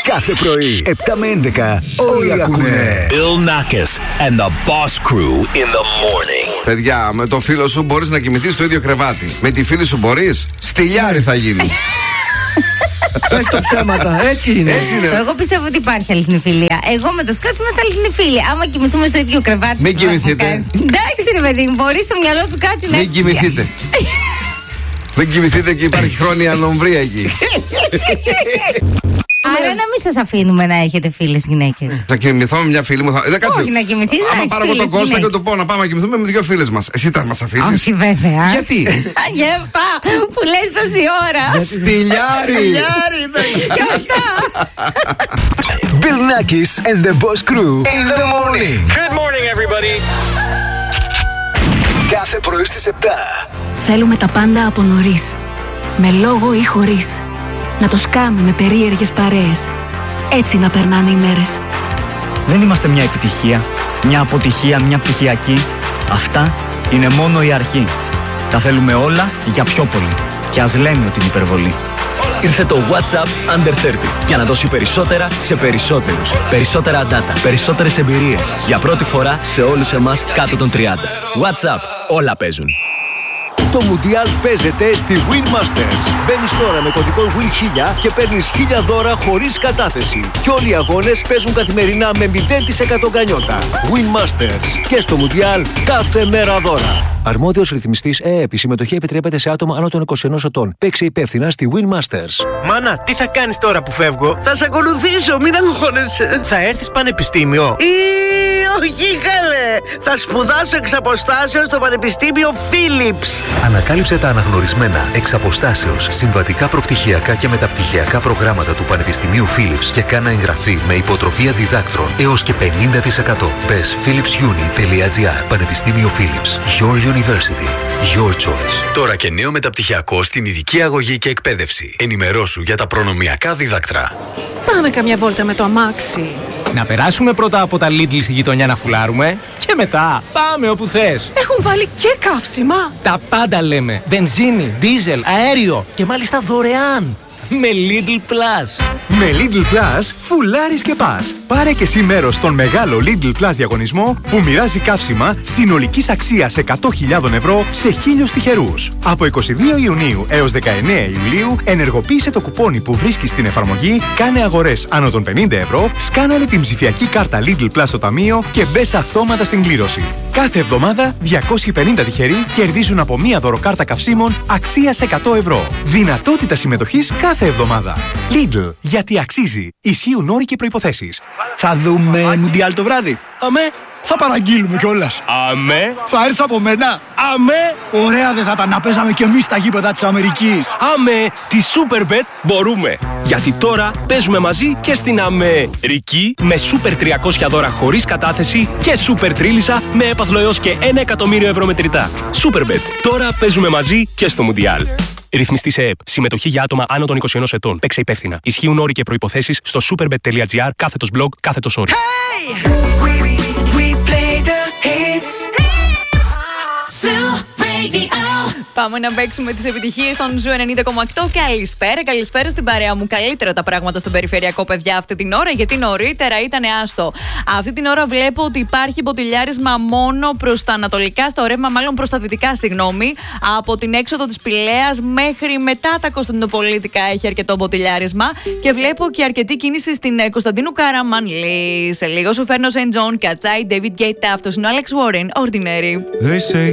Κάθε πρωί, 7 με 11, όλοι ακούνε. Bill Nackis and the Boss Crew in the morning. Παιδιά, με το φίλο σου μπορείς να κοιμηθείς στο ίδιο κρεβάτι. Με τη φίλη σου μπορείς? Στυλιάρι θα γίνει. Πες το ψέματα, έτσι είναι. Εγώ πιστεύω ότι υπάρχει αληθινή φιλία. Εγώ με το Σκάτς είμαστε αληθινή φίλοι. Άμα κοιμηθούμε στο ίδιο κρεβάτι. Μην κοιμηθείτε. Εντάξει, ρε παιδί μου, μπορεί στο μυαλό του κάτι να. Μην κοιμηθείτε. Μην κοιμηθείτε και υπάρχει χρόνια ανομβρία εκεί. Άρα να μην σας αφήνουμε να έχετε φίλες γυναίκες. Θα κοιμηθώ με μια φίλη μου. Όχι να κοιμηθείς, να έχεις πάρω εγώ τον Κώστα και του πω να πάμε να κοιμηθούμε με δύο φίλες μας. Εσύ θα μας αφήσεις? Όχι βέβαια. Γιατί? Για αυτά που λες τόση ώρα. Στυλιάρι. Και αυτά. Bill Nackis and the Boss Crew in the morning. Good morning, everybody. Κάθε πρωί στις 7. Θέλουμε τα πάντα από νωρίς. Με λόγο ή χωρίς. Να το σκάμε με περίεργες παρέες. Έτσι να περνάνε οι μέρες. Δεν είμαστε μια επιτυχία, μια αποτυχία, μια πτυχιακή. Αυτά είναι μόνο η αρχή. Τα θέλουμε όλα για πιο πολύ. Και ας λέμε ότι είναι υπερβολή. Ήρθε το WhatsApp Under 30 για να δώσει περισσότερα σε περισσότερους. Περισσότερα data, περισσότερες εμπειρίες. Για πρώτη φορά σε όλους εμάς κάτω των 30. WhatsApp, όλα παίζουν. Το Μουντιάλ παίζεται στη Win Masters. Μπαίνεις τώρα με κωδικό WIN1000 και παίρνεις 1000 δώρα χωρίς κατάθεση. Και όλοι οι αγώνες παίζουν καθημερινά με 0% γκανιότα. Win Masters. Και στο Μουντιάλ κάθε μέρα δώρα. Αρμόδιος ρυθμιστής ΕΕΠ. Η συμμετοχή επιτρέπεται σε άτομα άνω των 21 ετών. Παίξε υπεύθυνα στη Win Masters. Μάνα, τι θα κάνεις τώρα που φεύγω? Θα σε ακολουθήσω, μην αγχώνεσαι. Θα έρθεις πανεπιστήμιο? Όχι καλέ. Θα σπουδάσω εξ αποστάσεως στο Πανεπιστήμιο Philips. Ανακάλυψε τα αναγνωρισμένα εξ αποστάσεως συμβατικά προπτυχιακά και μεταπτυχιακά προγράμματα του Πανεπιστημίου Philips και κάνα εγγραφή με υποτροφία διδάκτρων έως και 50%. Μπες philipsuni.gr. Πανεπιστήμιο Philips. Your University. Your choice. Τώρα και νέο μεταπτυχιακό στην ειδική αγωγή και εκπαίδευση. Ενημερώσου για τα προνομιακά δίδακτρα. Πάμε καμιά βόλτα με το αμάξι. Να περάσουμε πρώτα από τα Lidl στη γειτονιά να φουλάρουμε και μετά πάμε όπου θες. Έχουν βάλει και καύσιμα. Τα πάντα λέμε. Βενζίνη, δίζελ, αέριο και μάλιστα δωρεάν. Με Lidl Plus. Με Lidl Plus φουλάρεις και πας. Πάρε και εσύ μέρος στον μεγάλο Lidl Plus διαγωνισμό που μοιράζει καύσιμα συνολικής αξίας 100.000 ευρώ σε 1.000 τυχερούς. Από 22 Ιουνίου έως 19 Ιουλίου ενεργοποίησε το κουπόνι που βρίσκεις στην εφαρμογή, κάνε αγορές άνω των 50 ευρώ, σκάναρε την ψηφιακή κάρτα Lidl Plus στο ταμείο και μπες αυτόματα στην κλήρωση. Κάθε εβδομάδα 250 τυχεροί κερδίζουν από μία δωροκάρτα καυσίμων αξίας 100 ευρώ. Δυνατότητα συμμετοχής κάθε εβδομάδα. Lidl, γιατί αξίζει. Ισχύουν όροι και προϋποθέσεις. Θα δούμε Μουντιάλ το βράδυ. Αμέ. Θα παραγγείλουμε κιόλας. Αμέ. Θα έρθει από μένα. Αμέ. Ωραία δεν θα ήταν να παίζαμε κι εμείς στα γήπεδα της Αμερικής. Αμέ. Τη Superbet μπορούμε. Γιατί τώρα παίζουμε μαζί και στην Αμερική με Super 300 δώρα χωρίς κατάθεση και Super Τρίλισσα με έπαθλο έως και 1 εκατομμύριο ευρώ μετρητά. Superbet. Τώρα παίζουμε μαζί και στο Μουντιάλ. Ρυθμιστής ΕΕΠ. Συμμετοχή για άτομα άνω των 21 ετών. Παίξε υπεύθυνα. Ισχύουν όροι και προϋποθέσεις στο superbet.gr /blog /sorry. Hey! We play the hits. Πάμε να παίξουμε τις επιτυχίες των Ζου 90,8. Καλησπέρα στην παρέα μου. Καλύτερα τα πράγματα στον περιφερειακό, παιδιά, αυτή την ώρα, γιατί νωρίτερα ήταν άστο. Αυτή την ώρα βλέπω ότι υπάρχει μποτιλιάρισμα μόνο προς τα ανατολικά, στο ρεύμα, μάλλον προς τα δυτικά, συγγνώμη. Από την έξοδο της Πηλαίας μέχρι μετά τα Κωνσταντινοπολίτικα έχει αρκετό μποτιλιάρισμα. Και βλέπω και αρκετή κίνηση στην Κωνσταντίνου Καραμανλή. Σε λίγο σου φέρνω Σεντ Τζον, Κατσάι, David Guetta. Αυτός είναι ο Alex Warren, Ordinary. They say